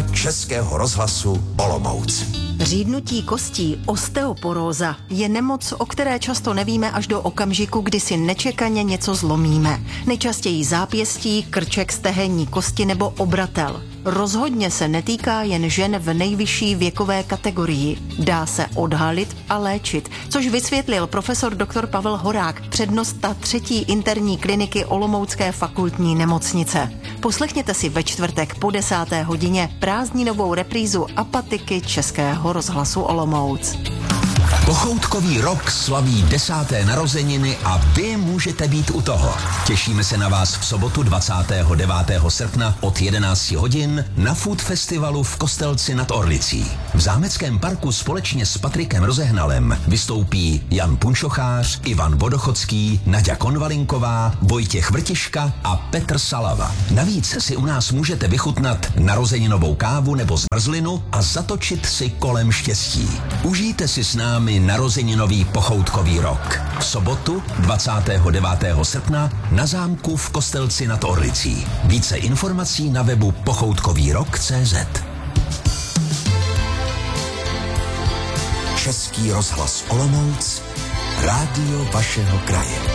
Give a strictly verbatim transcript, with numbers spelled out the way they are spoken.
Českého rozhlasu Olomouc. Řídnutí kostí, osteoporóza, je nemoc, o které často nevíme až do okamžiku, kdy si nečekaně něco zlomíme. Nejčastěji zápěstí, krček, stehenní kosti nebo obratel. Rozhodně se netýká jen žen v nejvyšší věkové kategorii. Dá se odhalit a léčit, což vysvětlil profesor doktor Pavel Horák, přednosta třetí interní kliniky Olomoucké fakultní nemocnice. Poslechněte si ve čtvrtek po desáté hodině prázdninovou reprízu Apatiky Českého rozhlasu Olomouc. Pochoutkový rok slaví desáté narozeniny a vy můžete být u toho. Těšíme se na vás v sobotu dvacátého devátého srpna od jedenácti hodin na Food Festivalu v Kostelci nad Orlicí. V Zámeckém parku společně s Patrikem Rozehnalem vystoupí Jan Punčochář, Ivan Vodochodský, Naďa Konvalinková, Vojtěch Vrtiška a Petr Salava. Navíc si u nás můžete vychutnat narozeninovou kávu nebo zmrzlinu a zatočit si kolem štěstí. Užijte si s námi narozeninový pochoutkový rok. V sobotu dvacátého devátého srpna na zámku v Kostelci nad Orlicí. Více informací na webu pochoutkový rok tečka cé zet. Český rozhlas Olomouc, rádio vašeho kraje.